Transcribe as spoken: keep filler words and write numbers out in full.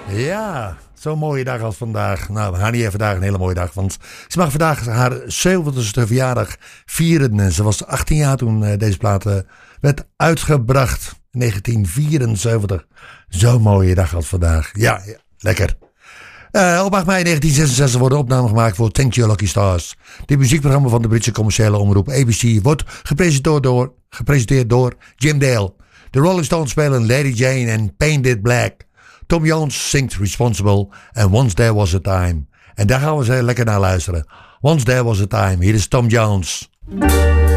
Ja, zo'n mooie dag als vandaag. Nou, haar heeft vandaag een hele mooie dag. Want ze mag vandaag haar zeventigste verjaardag vieren. En ze was achttien jaar toen uh, deze plaat uh, werd uitgebracht. negentien vierenzeventig. Zo'n mooie dag als vandaag. Ja, ja lekker. Uh, op acht mei negentien zesenzestig worden opnamen gemaakt voor Thank You Lucky Stars. Dit muziekprogramma van de Britse commerciële omroep A B C wordt gepresenteerd door, gepresenteerd door Jim Dale. De Rolling Stones spelen Lady Jane en Painted Black. Tom Jones zingt Responsible en Once There Was a Time. En daar gaan we eens lekker naar luisteren. Once There Was a Time. Hier is Tom Jones.